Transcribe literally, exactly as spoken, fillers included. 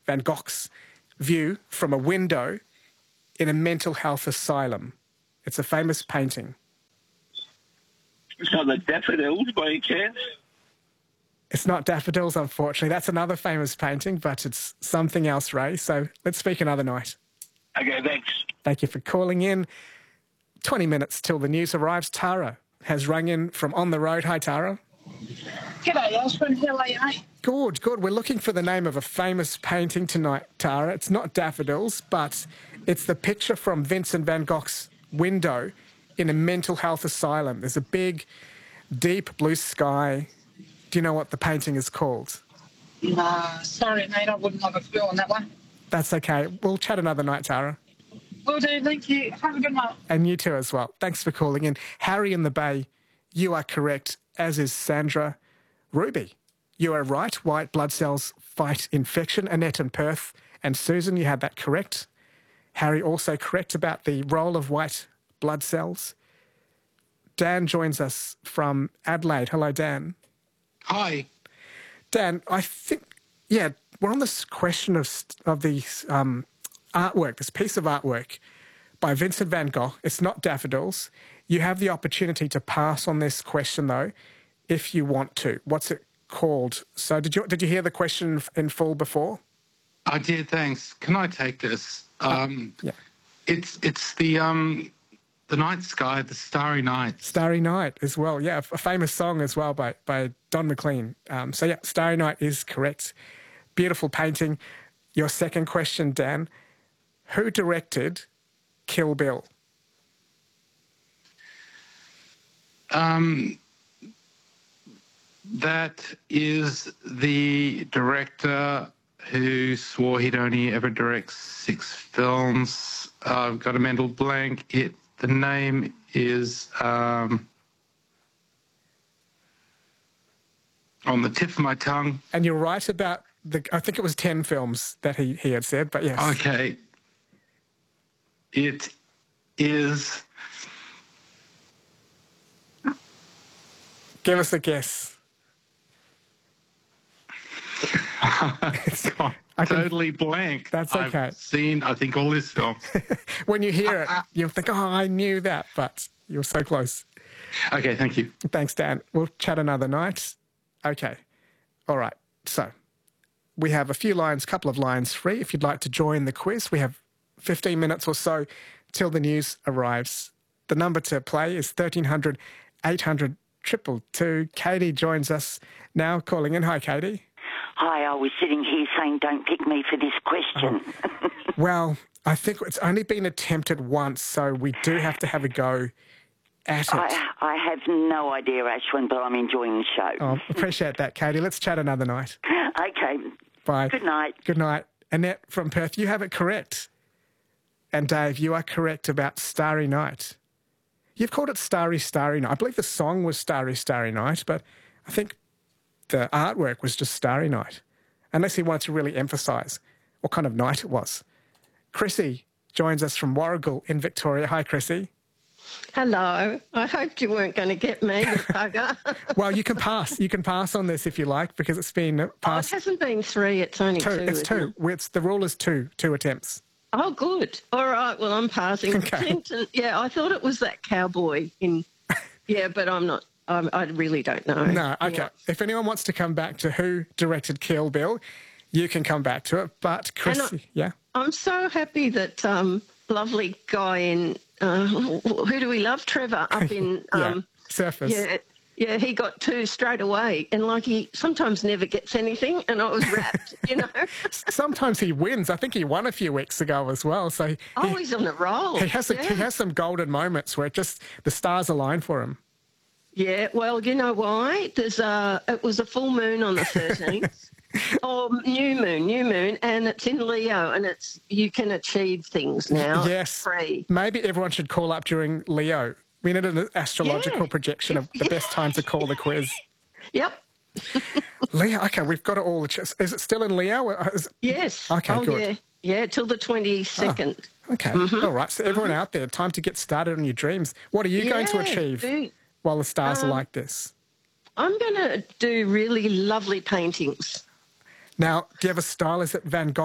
van Gogh's view from a window in a mental health asylum. It's a famous painting. It's not the daffodils by any chance? It's not daffodils, unfortunately. That's another famous painting, but it's something else, Ray. So let's speak another night. Okay, thanks. Thank you for calling in. twenty minutes till the news arrives. Tara has rung in from on the road. Hi, Tara. G'day, Ashwin. How are you, mate? Good, good. We're looking for the name of a famous painting tonight, Tara. It's not daffodils, but it's the picture from Vincent van Gogh's window in a mental health asylum. There's a big, deep blue sky. Do you know what the painting is called? Nah, sorry, mate. I wouldn't have a clue on that one. That's okay. We'll chat another night, Tara. Will do. Thank you. Have a good night. And you too as well. Thanks for calling in. Harry in the Bay, you are correct, as is Sandra. Ruby, you are right. White blood cells fight infection. Annette in Perth and Susan, you had that correct. Harry also correct about the role of white blood cells. Dan joins us from Adelaide. Hello, Dan. Hi. Dan, I think, yeah, we're on this question of, of the um, artwork, this piece of artwork by Vincent van Gogh. It's not daffodils. You have the opportunity to pass on this question, though, if you want to. What's it called? So did you did you hear the question in full before? I did, thanks. Can I take this? Um, yeah. It's it's the um, the night sky, the starry night. Starry Night as well, yeah. A famous song as well by, by Don McLean. Um, so, yeah, Starry Night is correct. Beautiful painting. Your second question, Dan. Who directed Kill Bill? Um, that is the director who swore he'd only ever direct six films. I've got a mental blank. It the name is um, on the tip of my tongue. And you're right about the. I think it was ten films that he he had said, but yes. Okay. It is. Give us a guess. It's totally blank. That's okay. I've seen, I think, all his films. When you hear it, you'll think, oh, I knew that, but you're so close. Okay, thank you. Thanks, Dan. We'll chat another night. Okay. All right. So we have a few lines, couple of lines free. If you'd like to join the quiz, we have fifteen minutes or so till the news arrives. The number to play is thirteen hundred, eight hundred, two two two. Katie joins us now, calling in. Hi, Katie. Hi, I was sitting here saying don't pick me for this question. Oh. Well, I think it's only been attempted once, so we do have to have a go at it. I, I have no idea, Ashwin, but I'm enjoying the show. Oh, appreciate that, Katie. Let's chat another night. Okay. Bye. Good night. Good night. Annette from Perth, you have it correct. And Dave, you are correct about Starry Night. You've called it Starry, Starry Night. I believe the song was Starry, Starry Night, but I think the artwork was just Starry Night, unless he wanted to really emphasise what kind of night it was. Chrissy joins us from Warragul in Victoria. Hi, Chrissy. Hello. I hoped you weren't going to get me, you bugger. Well, you can pass. You can pass on this if you like, because it's been passed. Oh, it hasn't been three, it's only two. two it's two. It? It's, the rule is two, two attempts. Oh, good. All right, well, I'm passing. Okay. Clinton, yeah, I thought it was that cowboy in... Yeah, but I'm not... I'm, I really don't know. No, okay. If anyone wants to come back to who directed Kill Bill, you can come back to it. But Chrissy, I, yeah? I'm so happy that um, lovely guy in... Uh, who do we love? Trevor up in... Um, yeah, Surface. Yeah, yeah, he got two straight away. And, like, he sometimes never gets anything, and I was rapt, you know? Sometimes he wins. I think he won a few weeks ago as well. So Oh, he, he's on a roll. He has, yeah. a, he has some golden moments where it just the stars align for him. Yeah, well, you know why? There's a, it was a full moon on the thirteenth. Oh, new moon, new moon, and it's in Leo, and it's you can achieve things now. Yes. Free. Maybe everyone should call up during Leo. We need an astrological Yeah. projection of the best time to call the quiz. Yep. Leo, okay, we've got it all. Is it still in Leo? Is it... Yes. Okay, oh, good. Yeah, yeah, till the twenty-second. Oh, okay, mm-hmm. all right. So everyone out there, time to get started on your dreams. What are you yeah, going to achieve do. while the stars um, are like this? I'm going to do really lovely paintings. Now, do you have a style? Is it Van Gogh?